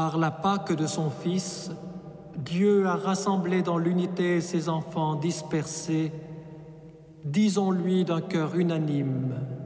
Par la Pâque de son Fils, Dieu a rassemblé dans l'unité ses enfants dispersés. Disons-lui d'un cœur unanime: